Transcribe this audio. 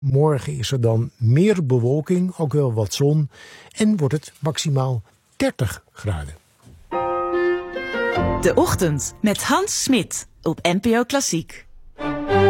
Morgen is er dan meer bewolking, ook wel wat zon. En wordt het maximaal 30 graden. De Ochtend met Hans Smit op NPO Klassiek.